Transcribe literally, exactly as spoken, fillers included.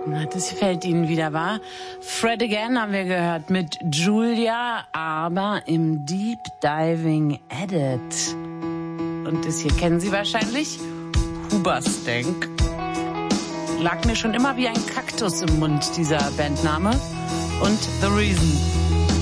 Na, das gefällt Ihnen wieder, wa? Fred Again haben wir gehört mit Julia, aber im Deep Diving Edit. Und das hier kennen Sie wahrscheinlich? Hoobastank. Lag mir schon immer wie ein Kaktus im Mund, dieser Bandname. Und The Reason.